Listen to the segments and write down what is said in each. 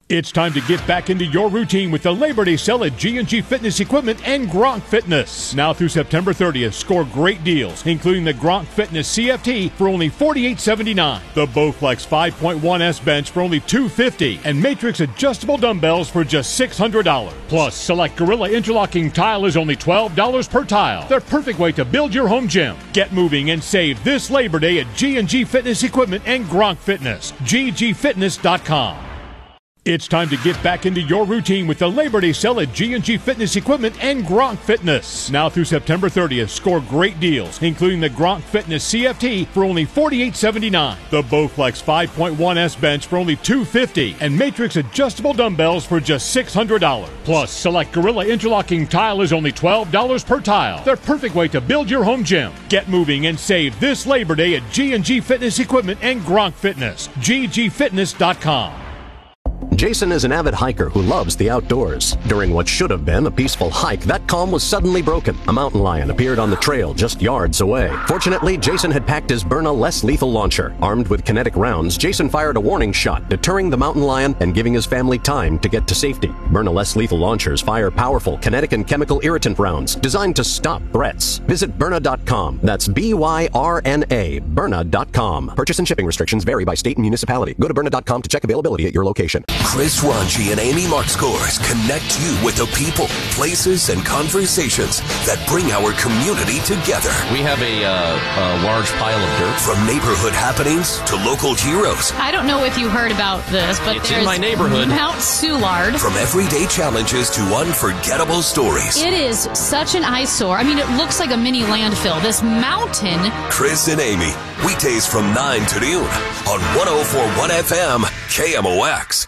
It's time to get back into your routine with the Labor Day sale at G&G Fitness Equipment and Gronk Fitness. Now through September 30th, score great deals, including the Gronk Fitness CFT for only $48.79, the Bowflex 5.1S bench for only $250, and Matrix adjustable dumbbells for just $600. Plus, select Gorilla interlocking tile is only $12 per tile. They're perfect way to build your home gym. Get moving and save this Labor Day at G&G Fitness Equipment and Gronk Fitness. ggfitness.com. It's time to get back into your routine with the Labor Day sale at G&G Fitness Equipment and Gronk Fitness. Now through September 30th, score great deals, including the Gronk Fitness CFT for only $48.79, the Bowflex 5.1S bench for only $250, and Matrix adjustable dumbbells for just $600. Plus, select Gorilla interlocking tile is only $12 per tile. They're perfect way to build your home gym. Get moving and save this Labor Day at G&G Fitness Equipment and Gronk Fitness. ggfitness.com. Jason is an avid hiker who loves the outdoors. During what should have been a peaceful hike, that calm was suddenly broken. A mountain lion appeared on the trail just yards away. Fortunately, Jason had packed his Byrna less lethal launcher. Armed with kinetic rounds, Jason fired a warning shot, deterring the mountain lion and giving his family time to get to safety. Byrna less lethal launchers fire powerful kinetic and chemical irritant rounds designed to stop threats. Visit Byrna.com. That's BYRNA, Byrna.com. Purchase and shipping restrictions vary by state and municipality. Go to Byrna.com to check availability at your location. Chris Ranchi and Amy Markscores connect you with the people, places, and conversations that bring our community together. We have a large pile of dirt. From neighborhood happenings to local heroes. I don't know if you heard about this, but it's there's in my neighborhood. Mount Soulard. From everyday challenges to unforgettable stories. It is such an eyesore. I mean, it looks like a mini landfill. This mountain. Chris and Amy, weekdays from 9 to noon on 104.1 FM, KMOX.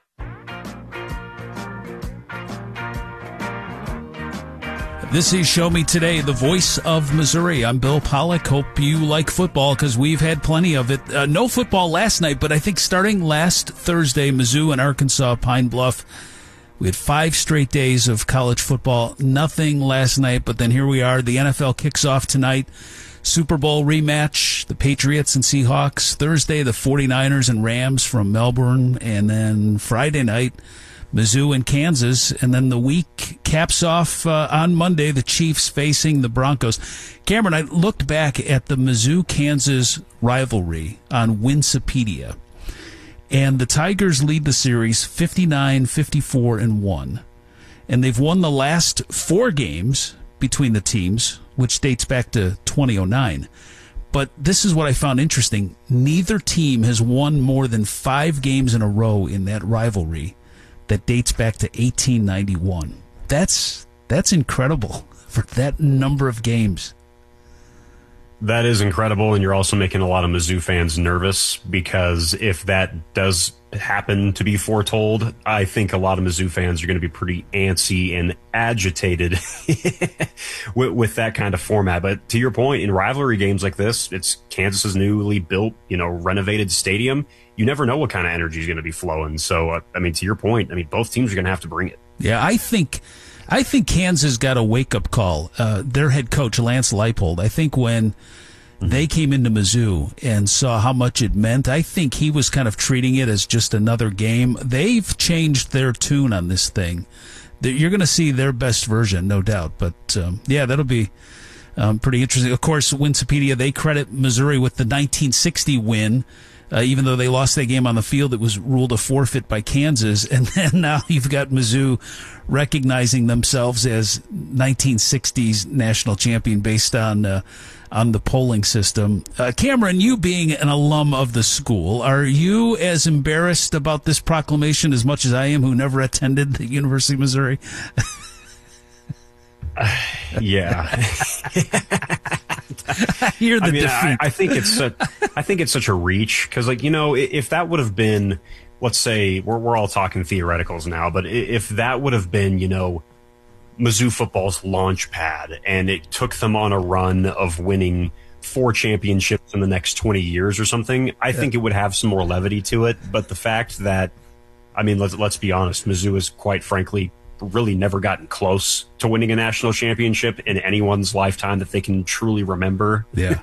This is Show Me Today, the voice of Missouri. I'm Bill Pollack. Hope you like football because we've had plenty of it. No football last night, but I think starting last Thursday, Mizzou and Arkansas, Pine Bluff, we had 5 straight days of college football. Nothing last night, but then here we are. The NFL kicks off tonight. Super Bowl rematch, the Patriots and Seahawks. Thursday, the 49ers and Rams from Melbourne. And then Friday night, Mizzou and Kansas, and then the week caps off on Monday, the Chiefs facing the Broncos. Cameron, I looked back at the Mizzou-Kansas rivalry on Wikipedia, and the Tigers lead the series 59-54-1, and they've won the last 4 games between the teams, which dates back to 2009. But this is what I found interesting. Neither team has won more than 5 games in a row in that rivalry that dates back to 1891. That's incredible for that number of games. That is incredible, and you're also making a lot of Mizzou fans nervous because if that does happen to be foretold, I think a lot of Mizzou fans are going to be pretty antsy and agitated with that kind of format. But to your point, in rivalry games like this, it's Kansas's newly built, renovated stadium. You never know what kind of energy is going to be flowing. So, to your point, both teams are going to have to bring it. Yeah, I think Kansas got a wake-up call. Their head coach, Lance Leipold, I think when they came into Mizzou and saw how much it meant, I think he was kind of treating it as just another game. They've changed their tune on this thing. You're going to see their best version, no doubt. But, that'll be pretty interesting. Of course, Wikipedia, they credit Missouri with the 1960 win. Even though they lost that game on the field, it was ruled a forfeit by Kansas. And then now you've got Mizzou recognizing themselves as 1960s national champion based on the polling system. Cameron, you being an alum of the school, are you as embarrassed about this proclamation as much as I am, who never attended the University of Missouri? Yeah. You're the defeat. I think it's such a reach because, if that would have been, let's say, we're all talking theoreticals now, but if that would have been, Mizzou football's launch pad and it took them on a run of winning 4 championships in the next 20 years or something, I think it would have some more levity to it. But the fact that, let's be honest, Mizzou is quite frankly really never gotten close to winning a national championship in anyone's lifetime that they can truly remember. Yeah.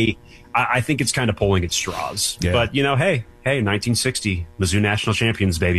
I think it's kind of pulling at straws. Yeah. But, hey, 1960, Mizzou national champions, baby.